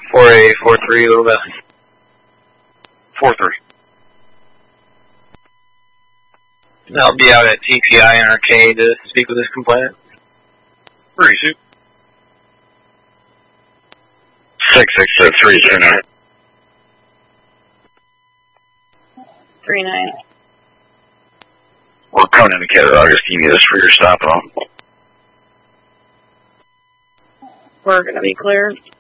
4A, 4-3, a little bit. 4-3. I'll be out at TPI and Arcade to speak with this complainant. Where are you, 66339. 39. Or cone indicator, August, can you get us for your stop and all? We're going to be clear.